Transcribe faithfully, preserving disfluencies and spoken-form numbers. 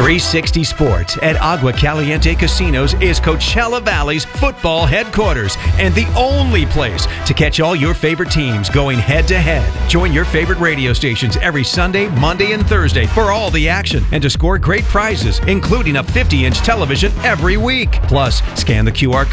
three sixty Sports at Agua Caliente Casinos is Coachella Valley's football headquarters and the only place to catch all your favorite teams going head-to-head. Join your favorite radio stations every Sunday, Monday, and Thursday for all the action and to score great prizes, including a fifty-inch television every week. Plus, scan the Q R code